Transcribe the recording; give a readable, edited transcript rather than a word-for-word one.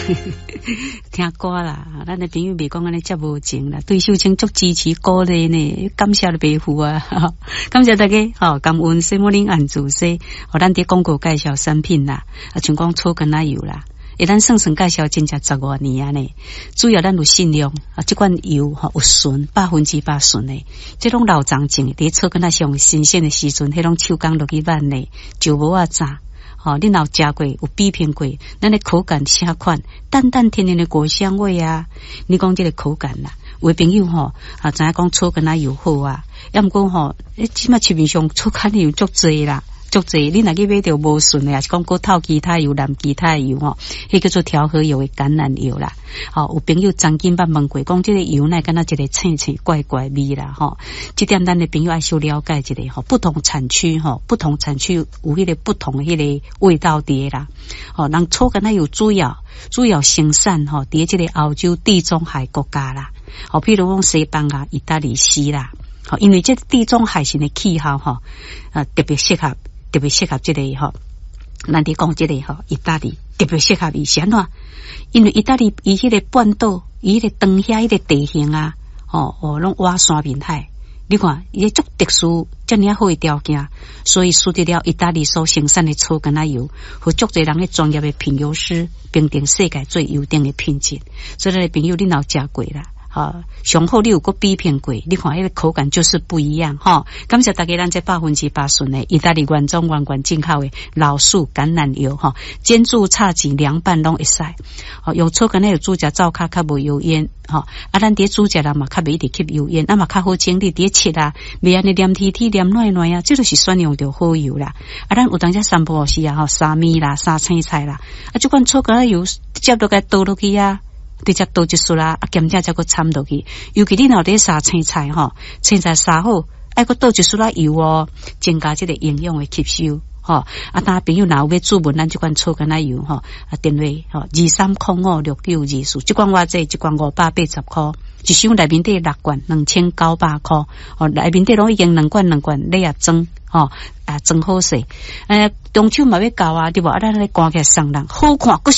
听歌啦，咱的朋友袂讲安尼遮无情啦，对秀清足支持鼓励呢，感谢了伯父啊，感谢大家，感恩西摩林安主席，互咱伫广告介绍产品啦，像讲草根奶油啦。咱算算介绍真正15年啊呢，主要咱有信用这款油有纯100%纯的，这种老长种伫草根上新鲜的时阵，迄种手工落去挽的，就无啊炸。你若有食过有比拼过，咱的口感啥款，淡淡甜甜的果香味啊，你讲这个口感啦，有的朋友知影讲草根奶油好啊，要毋过即马市面上草根奶油足济啦。足济，你若去买着无顺的，也是讲过透其他油、蓝其他油迄叫做调和油的橄榄油啦。有朋友曾经捌问过，讲这个油呢，敢若一个青青怪怪味啦，这点咱的朋友爱小了解一下，不同产区不同产区有迄个不同的迄个味道伫啦。人草根奶油主要生产伫这个欧洲地中海国家啦，譬如讲西班牙、意大利西啦，因为这地中海型的气候特别适合这个咱伫讲这个意大利特别适合伊是安怎？因为意大利伊迄个半岛，伊迄个长遐迄个地形啊，拢挖山面海，你看伊足特殊，遮尔好的条件，所以输得了意大利所生产的草根奶油，和足侪人的专业的品油师评定世界最优等的品质。所以咱的朋友你若有食过啦。上好你有过比拼过，你看迄个口感就是不一样感谢大家，咱这100%纯的意大利原装完全进口的老树橄榄油煎煮炒煎凉拌拢会使用草根奶油煮食灶较无油烟咱伫煮食啦嘛较袂一直吸油烟，嘛较好整理伫切啊，袂安尼黏贴贴黏软软啊，这就是选用着好油啦。咱有当遮三不五时沙米啦、沙青菜啦，这款草根奶油接落来倒落去啊。直接倒一束啦，咸正再个掺落去。尤其你若伫沙青菜青菜沙好，爱个倒一束啦油增加这个营养的吸收当朋友若有要注文咱这款草根奶油电话23056924，这款偌济，这款580块，一箱内面底6罐2900块内面底拢已经2罐你也装装好势中秋嘛要到啊，对无咱来赶起来送人好看。